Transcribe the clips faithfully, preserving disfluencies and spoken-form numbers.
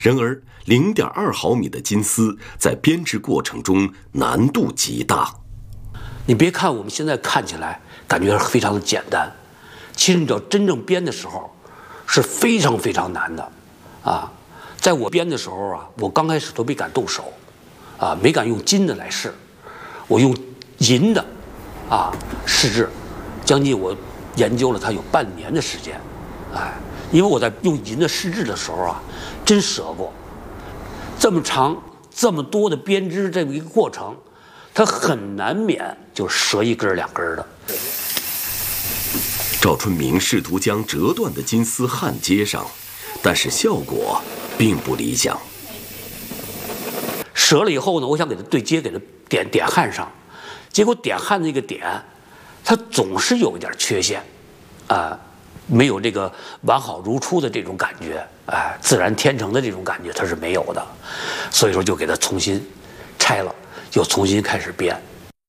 然而，零点二毫米的金丝在编织过程中难度极大。 你别看我们现在看起来感觉非常的简单，其实你知道真正编的时候是非常非常难的，啊，在我编的时候啊，我刚开始都没敢动手，啊，没敢用金的来试，我用银的，啊，试制，将近我研究了它有半年的时间，哎。因为我在用银的试制的时候啊，真折过，这么长、这么多的编织这么一个过程，它很难免就折一根两根的。 赵春明试图将折断的金丝焊接上，但是效果并不理想。 折了以后呢，我想给它对接，给它点点焊上，结果点焊那个点，它总是有一点缺陷，啊、呃。没有这个完好如初的这种感觉，哎，自然天成的这种感觉它是没有的，所以说就给它重新拆了，又重新开始编。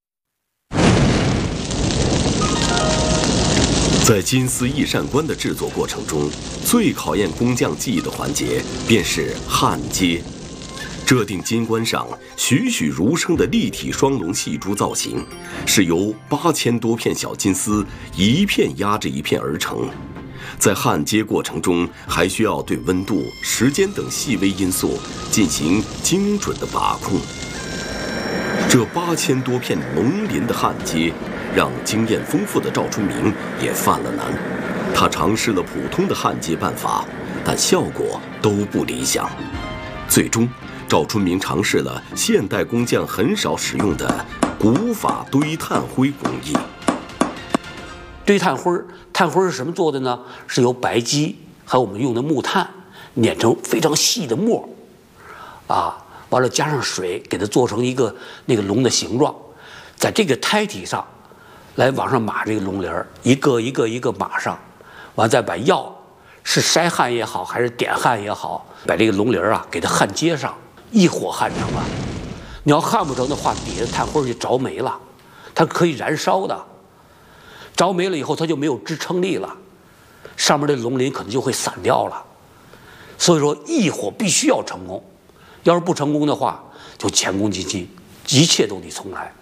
在金丝翼扇冠的制作过程中，最考验工匠技艺的环节便是焊接。这顶金冠上栩栩如生的立体双龙细珠造型，是由八千多片小金丝一片压着一片而成。在焊接过程中，还需要对温度、时间等细微因素进行精准的把控。这八千多片龙鳞的焊接，让经验丰富的赵春明也犯了难。他尝试了普通的焊接办法，但效果都不理想。最终，赵春明尝试了现代工匠很少使用的古法堆炭灰工艺。 堆炭灰，炭灰是什么做的呢？是由白鸡还有我们用的木炭碾成非常细的末，啊，完了加上水，给它做成一个那个龙的形状，在这个胎体上来往上码这个龙鳞，一个一个一个码上，完再把药是筛焊也好，还是点焊也好，把这个龙鳞啊给它焊接上，一火焊成了。你要焊不成的话，底下炭灰就着没了，它可以燃烧的。着没了以后，它就没有支撑力了，上面的龙鳞可能就会散掉了。所以说，一火必须要成功，要是不成功的话，就前功尽弃，一切都得重来。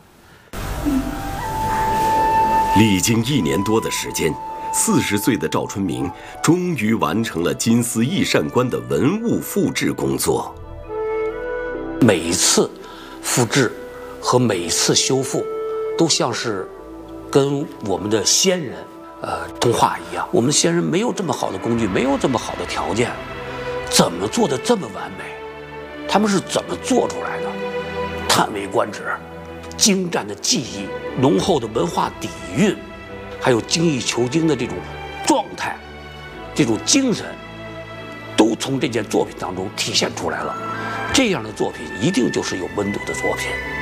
历经一年多的时间，四十岁的赵春明终于完成了金丝翼扇冠的文物复制工作。 每一次复制和每一次修复，都像是跟我们的先人呃通话一样。我们先人没有这么好的工具，没有这么好的条件，怎么做的这么完美？他们是怎么做出来的？叹为观止，精湛的技艺，浓厚的文化底蕴，还有精益求精的这种状态，这种精神，都从这件作品当中体现出来了。这样的作品一定就是有温度的作品。